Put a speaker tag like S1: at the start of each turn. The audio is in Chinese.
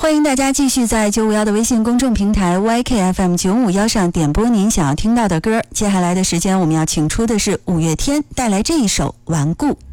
S1: 欢迎大家继续在951的微信公众平台 YKFM951 上点播您想要听到的歌。接下来的时间，我们要请出的是五月天带来这一首《顽固》。